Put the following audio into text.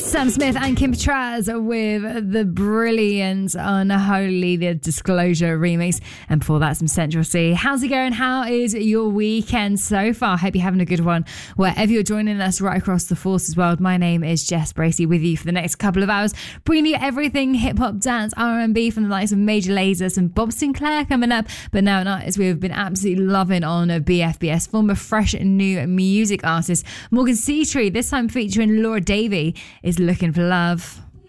Sam Smith and Kim Petras with the brilliant Unholy, the Disclosure remix. And before that, some Central C. How's it going? How is your weekend so far? Hope you're having a good one wherever you're joining us right across the Forces world. My name is Jess Bracey, with you for the next couple of hours, bringing you everything hip-hop, dance, R&B from the likes of Major Lazer and Bob Sinclair coming up. But now, an artist we've been absolutely loving on BFBS, former fresh and new music artist Morgan Seatree, this time featuring Laura Davey, is Looking for Love.